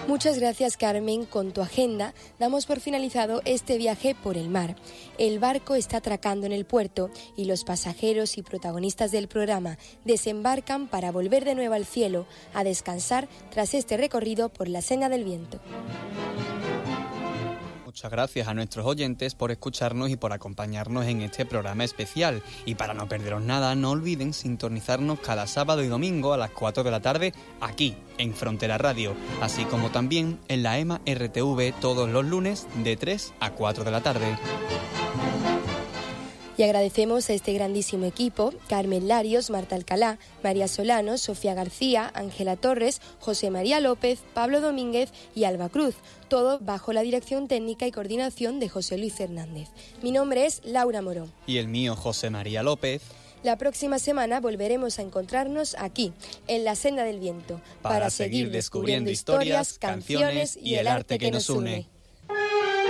Muchas gracias, Carmen. Con tu agenda damos por finalizado este viaje por el mar. El barco está atracando en el puerto y los pasajeros y protagonistas del programa desembarcan para volver de nuevo al cielo a descansar tras este recorrido por la senda del viento. Muchas gracias a nuestros oyentes por escucharnos y por acompañarnos en este programa especial. Y para no perderos nada, no olviden sintonizarnos cada sábado y domingo a las 4 de la tarde aquí, en Frontera Radio, así como también en la EMA RTV todos los lunes de 3 a 4 de la tarde. Y agradecemos a este grandísimo equipo: Carmen Larios, Marta Alcalá, María Solano, Sofía García, Ángela Torres, José María López, Pablo Domínguez y Alba Cruz, todo bajo la dirección técnica y coordinación de José Luis Hernández. Mi nombre es Laura Morón. Y el mío, José María López. La próxima semana volveremos a encontrarnos aquí, en la Senda del Viento, para seguir descubriendo historias, canciones y el arte que nos une.